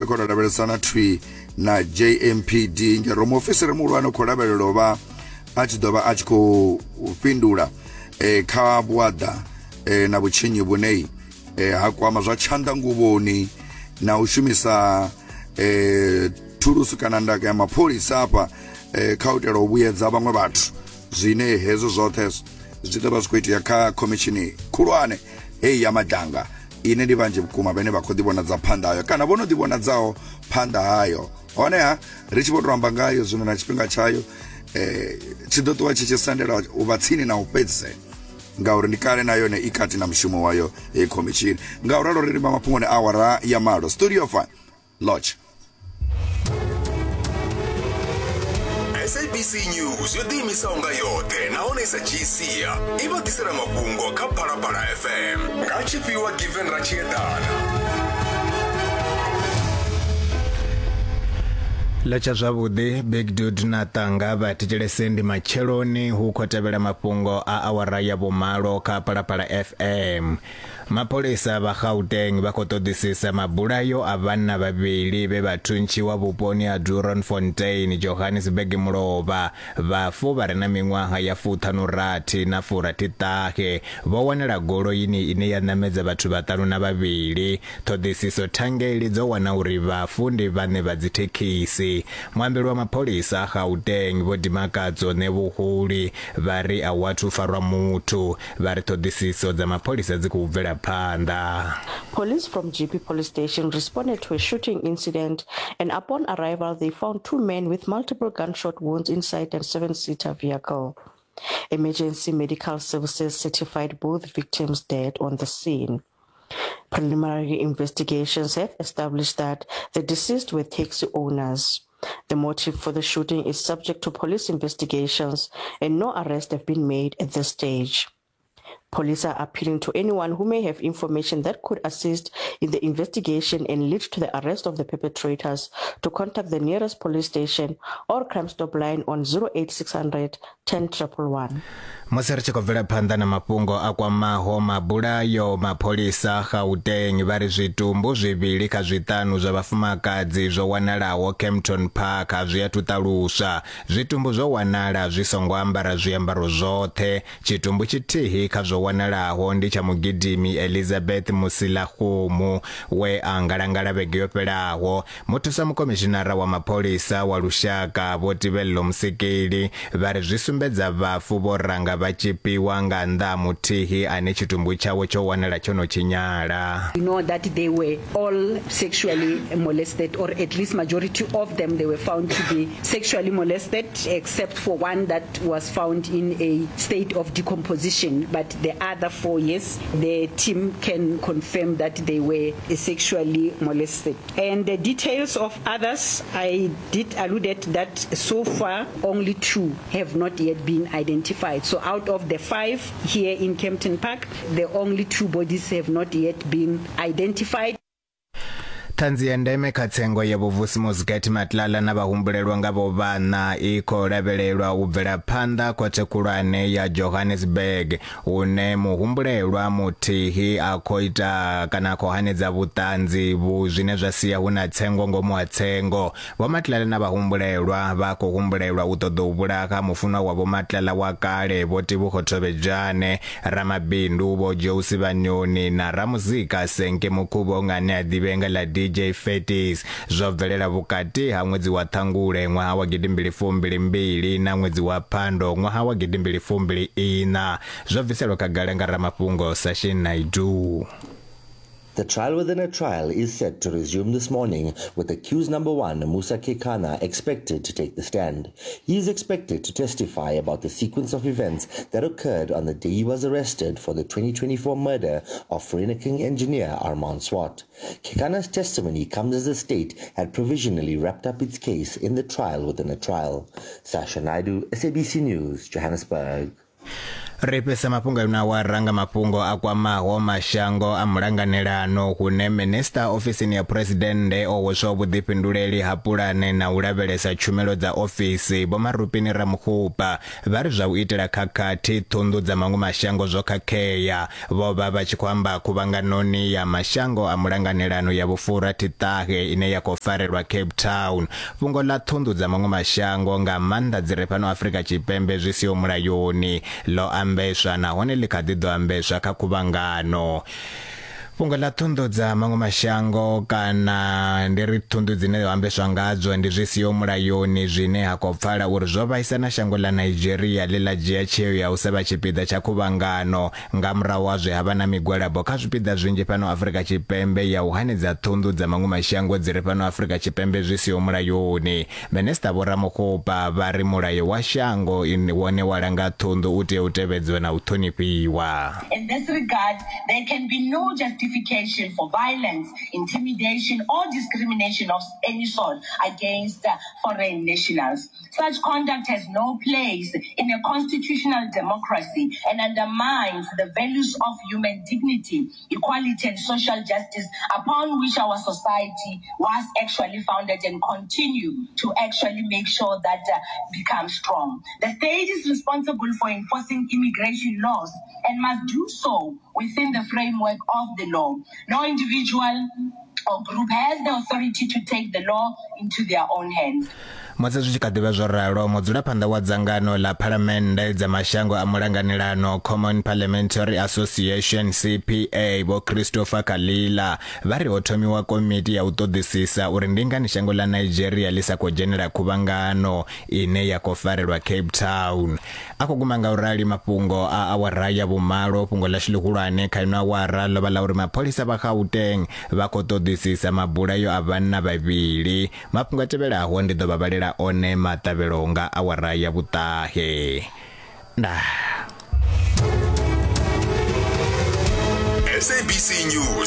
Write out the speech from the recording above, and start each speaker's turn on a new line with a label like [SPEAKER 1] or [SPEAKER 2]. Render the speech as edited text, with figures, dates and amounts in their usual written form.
[SPEAKER 1] khou lavhelesana thwi na JMPD ngero muofisiri muhulwane khou lavhelelwa vha a tshi ḓo vha a tshi khou fhindula kha vhuaḓa na vhutshinyi vhune ha kwama zwa tshanḓanguvhoni na u shumisa thulusu kana ndaka ya mapholisa hafha kha u itela u vhuyedza vhaṅwe vhathu zwine hezwo zwoṱhe zwi ḓo vha zwi khou itea kha khomishini khulwane heyi ya madanga ine ndi vhanzhi vhukuma vhane vha khou ḓivhonadza phanḓa hayo kana vho no ḓivhonadzaho phanḓa hayo. Honeha ri tshi vho tou amba ngayo zwino na tshifhinga tshayo tshi ḓo ṱuwa tshi tshi sendela u vha tsini na u fhedzisela ngauri ndi kale na yone i kati na mushumo wayo heyi khomishini. Ngauralo ri rimba mafhungoni awara ya malo studio 5 lodge.
[SPEAKER 2] SABC News yo ḓiimisaho nga yoṱhe nahone sa dzhiisia i vha ḓisela mafhungo kha Phalaphala FM nga tshifhiwa Given Rachiedana.
[SPEAKER 3] Lecha zwavhuḓi Big Dude na Tanga vha thetshelese ndi matsheloni hu khou tevhela mafhungo a awara ya vhumalo kha Phalaphala FM. Mapholisa vha Gauteng vha khou ṱoḓisisa mabulayo a vhanna vhavhili vhe vha thuntshiwa vhuponi ha Doornfontein, Johannesburg mulovha. Vhafu vha re na miṅwaha ya 36 na 48 vho wanela goloini ine ya ṋamedza vhathu vhaṱanu na vhavhili. Ṱhoḓisiso thangeli dzo wana uri vhafu ndi vhaṋe vha dzi thekhisi. Muambeli wa mapholisa Gauteng vho Dimakadzo Nebuhuli vha ri a wathu farwa muthu. Vha ri ṱhoḓisiso dza mapholisa dzi khou bvela phanḓa.
[SPEAKER 4] Police from GP police station responded to a shooting incident, and upon arrival they found two men with multiple gunshot wounds inside a 7-seater vehicle. Emergency medical services certified both victims dead on the scene. Preliminary investigations have established that the deceased were taxi owners. The motive for the shooting is subject to police investigations, and no arrests have been made at this stage. Police are appealing to anyone who may have information that could assist in the investigation and lead to the arrest of the perpetrators to contact the nearest police station or Crime Stop line on 08600 10111.
[SPEAKER 3] Musi ri tshi khou bvela phanḓa na mafhungo a kwamaho mabulayo, mapholisa Gauteng vha ri zwitumbu zwivhili kha zwiṱanu zwa vhafumakadzi zwo wanalaho Kempton Park zwi athu ṱaluswa. Zwitumbu zwo wanala zwi songo ambara zwiambaro zwoṱhe. Tshitumbu tshithihi kha zwo wanalaho ndi tsha mugidimi Elizabeth Musilahumu we a ngalangala vhege yo fhelaho. Muthusa mukomishinara wa mapholisa wa lushaka Vho Tibello Musekeli vha ri zwi sumbedza vhafu vho ranga vha tshipiwa nga nnḓa muthihi ane tshitumbu tshawe tsho wanala tsho no tshinyala.
[SPEAKER 5] You know that they were all sexually molested, or at least majority of them they were found to be sexually molested, except for one that was found in a state of decomposition. But the other 4, yes, the team can confirm that they were sexually molested. And the details of others, I did allude that so far only 2 have not yet been identified. So out of the 5 here in Kempton Park, the only 2 bodies have not yet been identified.
[SPEAKER 3] Thanzi ya ndeme kha tsengo ya vhuvusi Muzikati Matlala na vhahumbulelwa nga vho vhana i khou lavhelelwa u bvela phanḓa khothe khulwane ya Johannesburg hune muhumbulelwa muthihi a khou ita kana khou hanedza vhuṱanzi zwine zwa sia hu na tsengo ngomu ha tsengo. Vho Matlala na vhahumbulelwa vha khou humbulelwa u ṱoḓa u vhulaka mufunwa wa Vho Matlala wa kale Vho Tebogo Tobejane, ramabindu Vho Josi Vanyoni na ramuzika Senke Mukhubo ngane a ḓivhenga la DJ Fetis. Zwo bvelela vhukati ha ṅwedzi wa Ṱhangule ṅwaha wa 2022 na ṅwedzi wa Phando ṅwaha wa 2024. Zwo bviselwa khagala nga ramafhungo Sashin Naidu.
[SPEAKER 6] The trial within a trial is set to resume this morning, with accused number 1, Musa Kekana, expected to take the stand. He is expected to testify about the sequence of events that occurred on the day he was arrested for the 2024 murder of Vereeniging engineer Armand Swart. Kekana's testimony comes as the state had provisionally wrapped up its case in the trial within a trial. Sasha Naidu, SABC News, Johannesburg.
[SPEAKER 3] Repesa mapunga unawaranga mapungo akwamaho mashango amulanganelano kune Minister office ya President owoswa vudipinduleli hapulane na ulavhelesa tshumelo dza ofisi bomarupini Ramokgopa vari zwa uitela khakhathi thundu dza maṅwe mashango zwo khakheya vova vha tshi khou amba khuvhanganoni ya mashango a mulanganelano ya vufurathitahe ine ya khou farelwa Cape Town. Fhungo ḽa thundu dza maṅwe mashango nga maanḓa dzi re fhano Afrika Tshipembe zwi siho mulayoni lo ambeswa nahone ḽi kha ḓi ḓo ambeswa kha khuvhangano. Fhungo ḽa thundu dza maṅwe mashango kana ndi ri thundu dzine ambeswa ngadzo ndi zwi siho mulayoni zwine ha khou pfala uri zwo vhaisa na shango ḽa Nigeria ḽi ḽa dzhia tsheo ya u sa vha tshipiḓa tsha khuvhangano nga murahu ha zwe havha na migwalabo kha zwipiḓa zwinzhi fhano Afrika Tshipembe ya u hanedza thundu dza maṅwe mashango dzi re fhano Afrika Tshipembe zwi siho mulayoni. Minister Vho Ramokgopa vha ri mulayo wa shango wone wa langa thundu u tea u tevhedzwa na u ṱhonifhiwa.
[SPEAKER 7] In this regard, there can be no justification for violence, intimidation, or discrimination of any sort against foreign nationals. Such conduct has no place in a constitutional democracy and undermines the values of human dignity, equality, and social justice upon which our society was actually founded and continue to actually make sure that becomes strong. The state is responsible for enforcing immigration laws and must do so within the framework of the law. No individual or group has the authority to take the law into their own hands.
[SPEAKER 3] Musi zwi tshi kha ḓivha zwo ralo mudzulaphanḓa wa dzangano ḽa phalamennde dza mashango a mulanganelano Common Parliamentary Association CPA Vho Christopher Kalila vha ri ho thomiwa komiti ya u ṱoḓisisa uri ndi ngani shango ḽa Nigeria ḽi sa khou dzhenela khuvhangano ine ya khou farelwa Cape Town. A khou guma nga u rali mafhungo a awara ya vhumalo fhungo ḽashu ḽihulwane kha ino awara ḽo vha ḽa uri mapholisa vha Gauteng vha khou ṱoḓisisa mabulayo a vhanna vhavhili. Mafhungo a tevhelaho ndi ḓo vha vhalela one maṱavhelo nga awara ya vhuṱahe.
[SPEAKER 2] SABC News